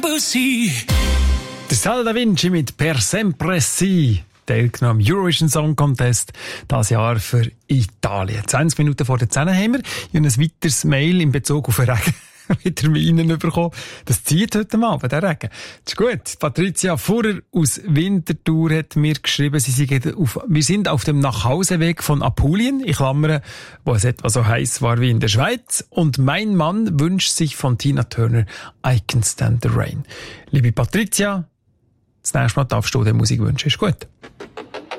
Der Sal da Vinci mit Per Sempre Si, teilgenommen am Eurovision Song Contest, das Jahr für Italien. 20 Minuten vor der 10 haben wir ein weiteres Mail in Bezug auf den Regen mit Terminen bekommen. Das zieht heute Abend, der Regen. Das ist gut. Patricia Furrer aus Winterthur hat mir geschrieben, wir sind auf dem Nachhauseweg von Apulien, in Klammern, wo es etwa so heiß war wie in der Schweiz. Und mein Mann wünscht sich von Tina Turner I Can Stand the Rain. Liebe Patricia, das nächste Mal darfst du dir Musik wünschen. Ist gut.